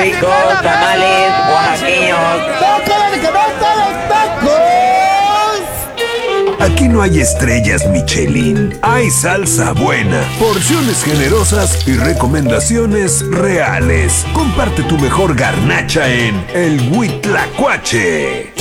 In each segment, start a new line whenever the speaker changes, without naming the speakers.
ricos tamales oaxaqueños.
Aquí no hay estrellas Michelin, hay salsa buena, porciones generosas y recomendaciones reales. Comparte tu mejor garnacha en El Huitlacoche.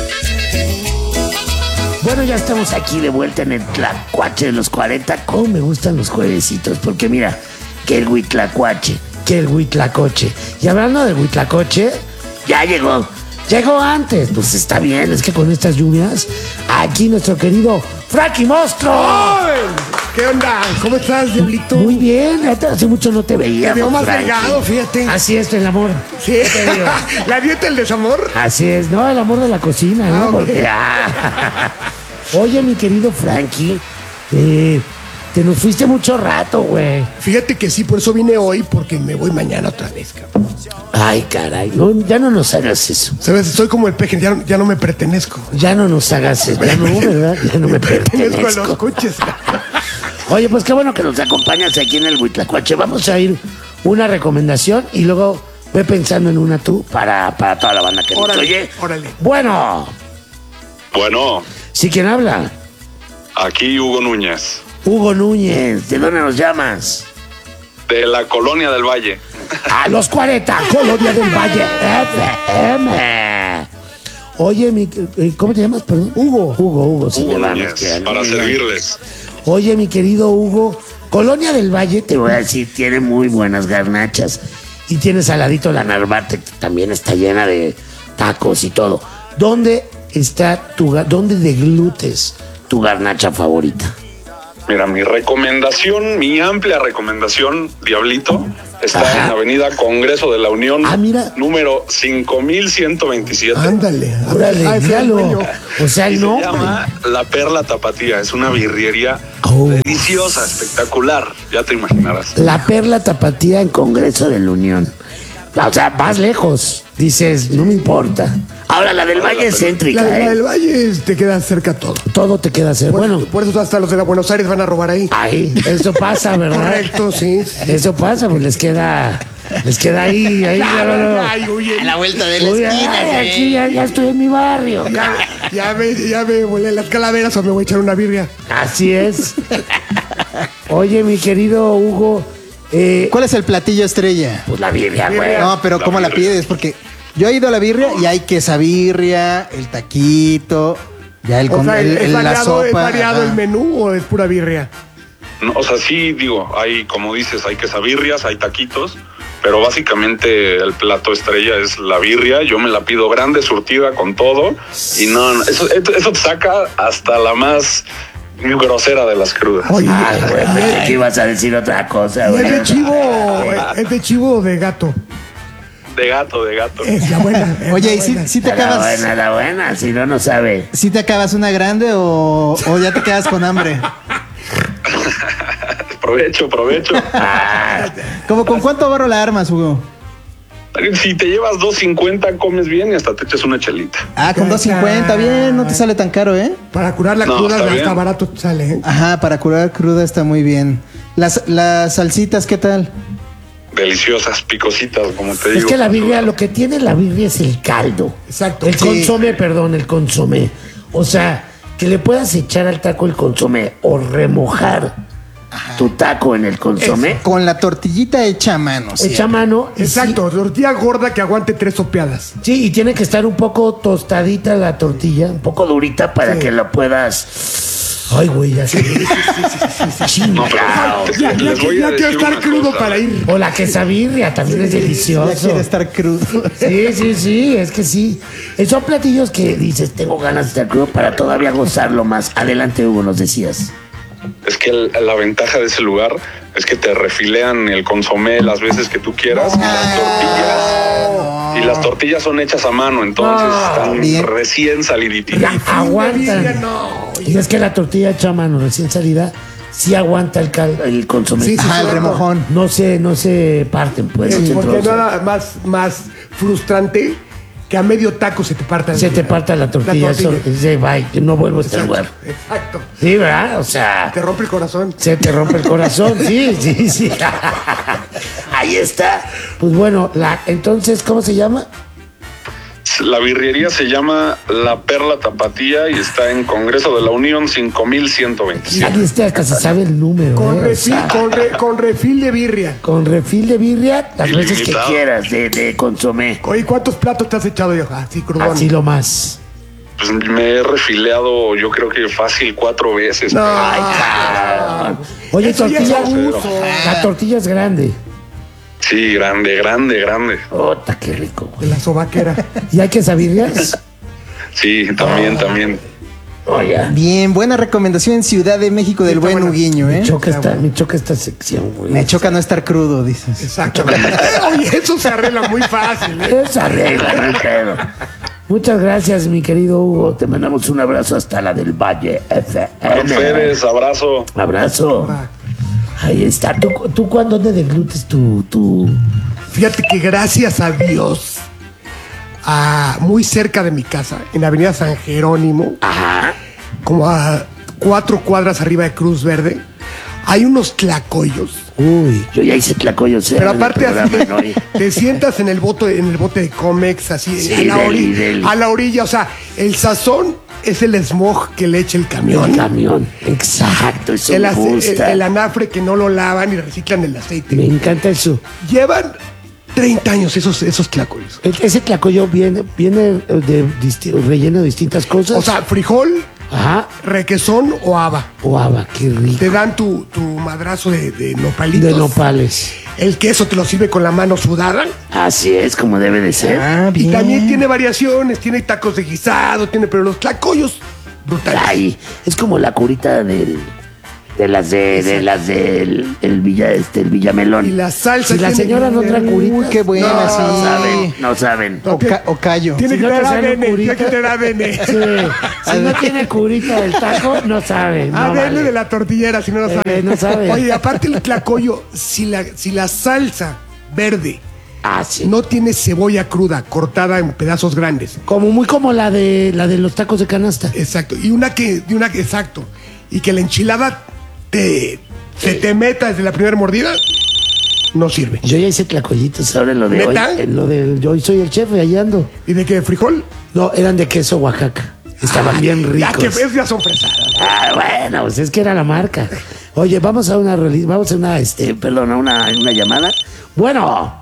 Bueno, ya estamos aquí de vuelta en el Tlacuache de los 40. ¿Cómo me gustan los juevesitos? Porque mira, que el Huitlacoche, que el Huitlacoche. Y hablando de Huitlacoche, ya llegó. Llegó antes. Pues está bien, es que con estas lluvias, aquí nuestro querido Frankie Monstruo.
¡Ay! ¿Qué onda? ¿Cómo estás, Diablito?
Muy bien, hace mucho no te veía.
Te veo más delgado, fíjate.
Así es el amor.
Sí. ¿La dieta el desamor?
Así es, no, el amor de la cocina, ¿no? Porque, Oye, mi querido Frankie, te nos fuiste mucho rato, güey.
Fíjate que sí, por eso vine hoy, porque me voy mañana otra vez, cabrón.
Ay, caray, no, ya no nos hagas eso.
¿Sabes? Soy como el peje, ya no me pertenezco.
Ya no nos hagas eso, ya no, ¿verdad? Ya no me
Pertenezco a los
pertenezco.
coches.
Oye, pues qué bueno que nos acompañas aquí en el Huitlacoche. Vamos a ir una recomendación y luego ve pensando en una tú para toda la banda que nos oye.
Órale.
Bueno, ¿sí quién habla?
Aquí Hugo Núñez,
Hugo Núñez, ¿de dónde nos llamas?
de la Colonia del Valle.
A los 40, Colonia del Valle FM. Oye, ¿cómo te llamas, perdón? Hugo, sí,
Hugo
vamos,
Núñez,
que-
para servirles.
Oye, mi querido Hugo, Colonia del Valle, te voy a decir, tiene muy buenas garnachas. Y tiene saladito la Narvarte, que también está llena de tacos y todo. ¿Dónde dónde deglutes tu garnacha favorita?
Mira, mi amplia recomendación, Diablito, está
Ajá.
en Avenida Congreso de la Unión,
Mira.
número 5127.
Ándale.
Órale,
Ay,
míralo.
dueño.
O sea,
Y
el
se
nombre.
llama La Perla Tapatía. Es una birriería
Oh.
deliciosa, espectacular. Ya te imaginarás.
La Perla Tapatía en Congreso de la Unión. O sea, vas lejos. Dices, no me importa. Ahora, la del Valle es céntrica,
La
¿eh?
del Valle te queda cerca todo.
Todo te queda hacer. Bueno,
Por eso hasta los de la Buenos Aires van a robar ahí.
ahí, eso pasa, ¿verdad?
Correcto, sí.
Eso pasa, pues les queda ahí.
Ay, oye,
A la vuelta de la
Uy,
esquina,
ay, aquí ya estoy en mi barrio.
ya me volé las calaveras o me voy a echar una birria.
Así es. Oye, mi querido Hugo,
¿Cuál es el platillo estrella?
pues la birria, güey.
No, pero ¿cómo la pides? Porque yo he ido a la birria y hay quesabirria, el taquito, ya el
O
con
sea, ¿es
la
variado,
sopa.
¿es variado
ajá.
el menú o es pura birria?
No, o sea, sí, digo, hay, como dices, hay quesabirrias, hay taquitos, pero básicamente el plato estrella es la birria. Yo me la pido grande, surtida, con todo, y no, eso te saca hasta la más grosera de las crudas.
Oye,
Ay, güey, pensé que ibas a decir otra cosa,
¿y
güey.
es de chivo o de gato?
De gato, de gato.
Es la buena. es
Oye,
la
¿y
buena.
si te acabas,
La buena, si no sabe.
si te acabas una grande o ya te quedas con hambre?
Provecho.
¿Cómo con cuánto barro la armas, Hugo?
Si te llevas 2.50, comes bien y hasta te echas una chelita.
Ah, con 2.50, bien, no te sale tan caro, ¿eh?
Para curar la
No,
cruda
está
hasta
bien.
barato te sale. ¿eh?
Ajá, para curar cruda está muy bien. Las salsitas, ¿qué tal?
Deliciosas, picositas, como te digo.
Es que la birria, lo que tiene la birria es el caldo.
Exacto.
El
Sí.
consomé, perdón, el consomé. O sea, que le puedas echar al taco el consomé o remojar tu taco en el consomé.
Con la tortillita hecha a mano. sí.
Echa mano. y
Exacto, tortilla gorda que aguante 3 sopeadas.
Sí, y tiene que estar un poco tostadita la tortilla, un poco durita para
Sí.
que la puedas. Ay, güey, ya sé.
No, pero es que
Ya
les voy a
quiero
decir
estar
una
crudo
cosa.
para ir.
O la quesabirria también es
Ya
delicioso.
quiere estar crudo.
Sí, es que sí. Son platillos que dices, tengo ganas de estar crudo para todavía gozarlo más. Adelante, Hugo, nos decías.
Es que la ventaja de ese lugar es que te refilean el consomé las veces que tú quieras y las tortillas son hechas a mano, entonces están
Bien.
recién saliditas.
Ya
birria,
aguantan.
no.
Y es que la tortilla hecha a mano recién salida sí aguanta el consomé.
Sí, sí,
Ajá, el
cierto.
remojón.
No se parten, pues. no se
Porque
trozan.
nada más frustrante que a medio taco se te parta.
Se te parta la tortilla. Eso, dice, bye, no vuelvo a este lugar.
Exacto.
Sí, ¿verdad? O sea,
Te rompe el corazón.
se te rompe el corazón. Sí. Ahí está. Pues bueno, entonces, ¿cómo se llama?
La birrería se llama La Perla Tapatía y está en Congreso de la Unión 5127.
Ahí está, hasta se sabe el número.
Con,
o sea,
con refil de birria.
con refil de birria, las veces que
Ilimitado.
quieras, de consomé.
Oye, ¿cuántos platos te has echado yo? Así, crudón.
Así lo más.
Pues me he refileado, yo creo que fácil 4 veces.
No.
Ay, cabrón. Oye,
Eso ya es
tortilla,
abuso.
la tortilla es grande.
Sí, grande.
Ota, qué rico,
De
güey.
la sobaquera.
¿Y hay quesabirrias?
Sí, también.
Oye,
Bien, buena recomendación en Ciudad de México del
Está
buen
buena.
Huguiño, ¿eh?
me choca esta sección, güey.
Me choca no estar crudo, dices.
Exacto. Oye, eso se arregla muy fácil, ¿eh?
Esa regla, no hay pedo. Muchas gracias, mi querido Hugo. Te mandamos un abrazo hasta la del Valle FM.
Férez, abrazo.
Abrazo. Ahí está. ¿Tú cuándo dónde deglutes tu?
Fíjate que gracias a Dios, muy cerca de mi casa, en la avenida San Jerónimo,
Ajá.
como a 4 cuadras arriba de Cruz Verde, hay unos tlacoyos.
Uy, yo ya hice tlacoyos.
Pero aparte así,
¿no?
te sientas en el bote de Comex, así,
Sí,
a la orilla, o sea, el sazón es el smog que le echa el camión.
El camión. Exacto, eso me gusta.
El anafre que no lo lavan y reciclan el aceite.
Me encanta eso.
Llevan 30 años esos tlacoyos.
Ese tlacoyo viene relleno de distintas cosas.
O sea, frijol,
Ajá.
requesón o haba.
O haba, qué rico.
Te dan tu madrazo de nopalitos.
De nopales.
El queso te lo sirve con la mano sudada.
Así es como debe de ser.
Ah,
Y
bien.
también tiene variaciones, tiene tacos de guisado, pero los tlacoyos brutales.
Ay, es como la curita del el Villamelón.
Y la salsa
Si la
tiene-
señora no trae curita.
Uy, qué buena,
No,
sí.
No saben.
O callo.
Tiene
Si
que
no te
tener
sale
ADN, tiene
curita.
que tener ADN.
Sí. Si no tiene curita del taco, no saben. No
ADN
vale.
de la tortillera, si no lo saben.
no saben.
Oye, aparte el tlacoyo, si la salsa verde
Ah, sí.
no tiene cebolla cruda, cortada en pedazos grandes.
Muy como la de los tacos de canasta.
Exacto. Exacto. Y que la enchilada se te meta desde la primera mordida, no sirve.
Yo ya hice tlacoyitos ahora en lo de hoy.
¿Neta?
En lo de yo hoy soy el chef y allá ando.
¿Y de qué? ¿Frijol?
No, eran de queso Oaxaca. Estaban bien
Ya que
ricos.
ves, ya son fresadas.
Ah, bueno, pues es que era la marca. Oye, vamos a una llamada. Bueno,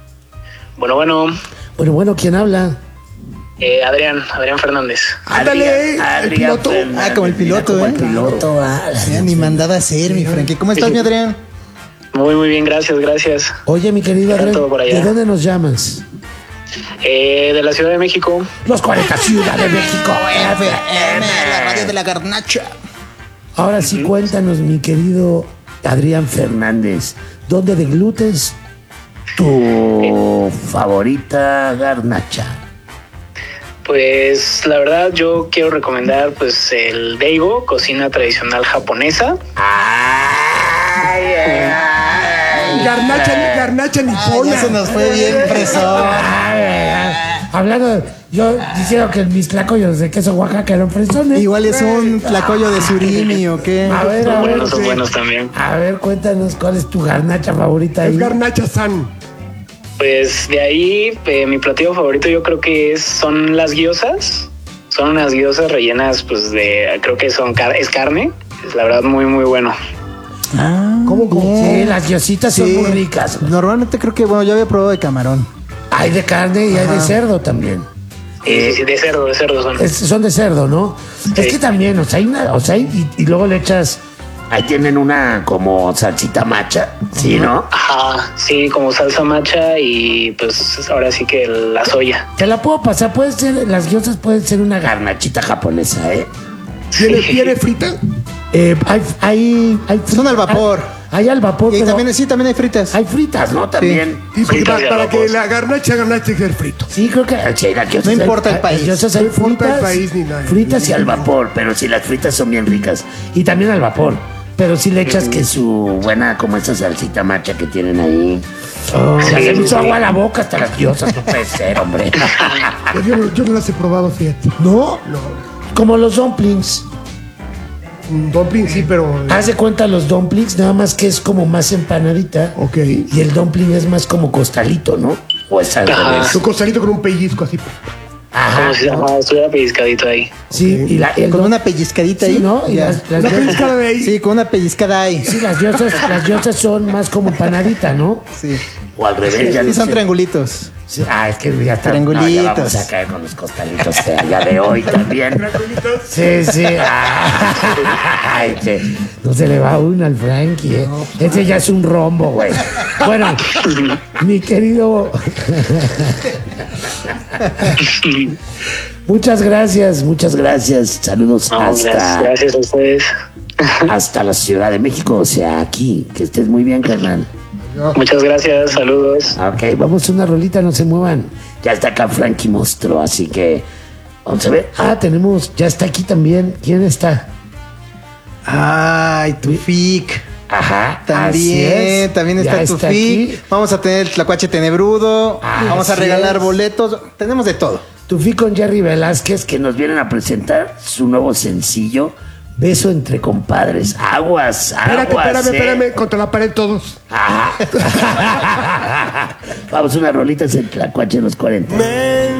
Bueno,
¿quién habla?
Adrián Fernández.
Ándale, el piloto.
Ah, como el piloto,
Como
¿eh?
el piloto,
Ya ni mandada a hacer, mi Frankie. ¿Cómo estás, mi Adrián?
Muy bien, gracias.
Oye, mi querido
Está
Adrián,
todo por allá.
¿de dónde nos llamas?
De la Ciudad de México.
Los 40 Ciudad de México.
la radio de la garnacha.
Ahora sí, cuéntanos, mi querido Adrián Fernández, ¿dónde deglutes tu favorita garnacha?
Pues la verdad yo quiero recomendar pues el Daigo, cocina tradicional japonesa.
Garnacha nipona.
Ya se nos fue bien fresón.
Hablando, yo diciendo que mis tlacoyos de queso Oaxaca eran fresones.
Igual es un tlacoyo de surimi o qué.
A ver,
Son buenos también.
a ver, cuéntanos cuál es tu garnacha favorita ahí.
Es garnacha san.
Pues de ahí mi platillo favorito yo creo que son las gyozas. Son unas gyozas rellenas pues creo que es carne. Es la verdad muy bueno.
Ah,
¿Cómo?
Sí, las guiositas son muy ricas.
Normalmente creo que, bueno, yo había probado de camarón.
Hay de carne y hay de cerdo también.
Sí, de cerdo son.
Son de cerdo, ¿no? Es que también, y luego le echas. Ahí tienen una como salsita macha, ¿sí, no?
Ajá, sí, como salsa macha y pues ahora sí que la soya.
Te la puedo pasar, las gyozas pueden ser una garnachita japonesa, ¿eh?
¿Tiene frita?
Hay
Son al vapor.
Hay al vapor,
Y
pero
también hay fritas.
hay fritas, ¿no? También.
Sí, porque
Fritas y
para
al vapor.
que la garnacha tiene que ser frito.
Sí, creo que sí, las gyozas
No importa el
hay
país.
gyozas hay
No importa el
fritas,
país ni nada.
fritas y al vapor, pero sí, las fritas son bien ricas. Y también al vapor. Pero sí le echas que su buena, como esa salsita macha que tienen ahí. Ya se me hizo agua a la boca hasta las gyozas, no puede ser, hombre.
Pues yo no las he probado, fíjate.
¿No? Como los dumplings.
Dumpling sí, pero...
Haz de cuenta los dumplings, nada más que es como más empanadita.
Ok.
Y el dumpling es más como costalito, ¿no? O es al
Ajá.
revés.
Un costalito con un pellizco así.
Ajá.
Como si estuviera pellizcadito ahí.
Sí, y el
Con una pellizcadita
Sí,
ahí.
¿no? Y
Ya.
las
Una pellizcada de ahí.
Sí, con una pellizcada ahí.
Sí, las diosas son más como empanadita, ¿no?
Sí.
O al revés, ya
Sí,
no
son
sé.
triangulitos.
Sí, es que ya está.
Triangulitos.
Ya vamos a caer con los costalitos de allá de hoy también. Sí, sí. Ay, que no se le va una al Frankie, ¿eh? Ese ya es un rombo, güey. Bueno, mi querido. Muchas gracias. Saludos
No, gracias a ustedes.
hasta la Ciudad de México, o sea, aquí. Que estés muy bien, carnal.
Muchas gracias, saludos.
Ok, vamos a una rolita, no se muevan. Ya está acá Frankie Monstruo, así que vamos a ver. Ya está aquí también. ¿Quién está?
Ay, Tufik.
Ajá. así
También,
es.
también
Ya
está Tufik.
aquí.
Vamos a tener el Tlacuache Tenebrudo. Vamos a
Así
regalar
es.
boletos. Tenemos de todo.
Tufí con Jerry Velázquez, que nos vienen a presentar su nuevo sencillo, Beso entre compadres. Aguas.
Espérame, contra la pared todos.
Ajá. Vamos, una rolita en Tlacuache en los 40.